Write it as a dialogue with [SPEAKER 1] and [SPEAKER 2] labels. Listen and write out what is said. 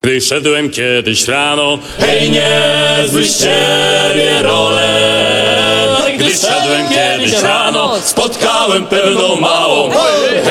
[SPEAKER 1] Gdy szedłem kiedyś rano, hej, niezły z ciebie Rolet. Gdy szedłem kiedyś rano, spotkałem pewną małą,